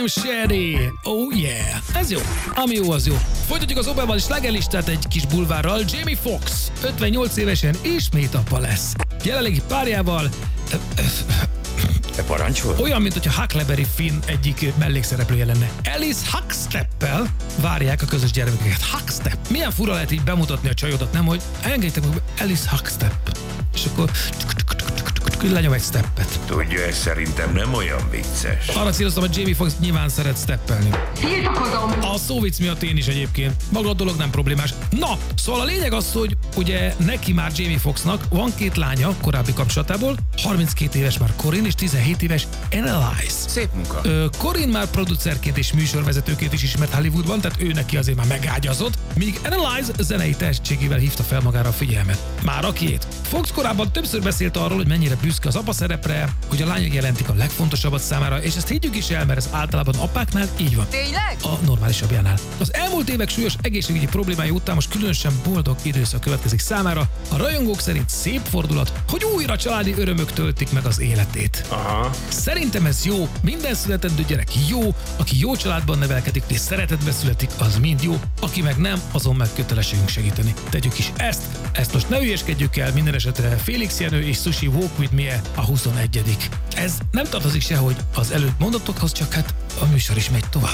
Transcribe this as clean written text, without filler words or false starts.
Shady. Oh yeah. Ez jó. Ami jó, az jó. Folytatjuk az Obával és slágerlistát egy kis bulvárral. Jamie Foxx 58 évesen ismét apa lesz. Jelenlegi párjával Parancsol? olyan, mint hogyha Huckleberry Finn egyik mellékszereplője lenne. Alice Hucksteppel várják a közös gyermekeket. Huckstep. Milyen fura lehet így bemutatni a csajodat, nem, hogy engedjétek meg Alice Huckstep. És akkor lenyom egy steppet. Tudja, ez szerintem nem olyan vicces. Arra céloztam, hogy Jamie Foxx nyilván szeret steppelni. Tiltakozom! A szóvic miatt én is egyébként. Maga a dolog nem problémás. Na, szóval a lényeg az, hogy ugye neki már Jamie Foxxnak van 2 lánya korábbi kapcsolatából, 32 éves már Corinne és 17 éves Annalise. Szép munka. Corinne már producerként és műsorvezetőként is ismert Hollywoodban, tehát ő neki azért már megágyazott, míg Annalise zenei tehetségével hívta fel magára a figyelmet. Már a két. Fox korábban többször beszélt arról, hogy mennyire büszke az apa szerepre, hogy a lányok jelentik a legfontosabbat számára, és ezt higgyük is el, mert ez általában apáknál így van. Tényleg? A normálisabbjánál. Az elmúlt évek súlyos egészségügyi problémái után most különösen boldog időszak következik számára. A rajongók szerint szép fordulat, hogy újra családi örömök töltik meg az életét. Aha. Szerintem ez jó, minden születendő gyerek jó, aki jó családban nevelkedik és szeretetbe születik, az mind jó, aki meg nem, azon meg kötelességünk segíteni. Tegyük is ezt most ne ügyeskedjük el, minden esetre Félix Jenő és Sushi Walk With Me a 21. Ez nem tartozik sehogy az előtt mondatokhoz, csak hát a műsor is megy tovább.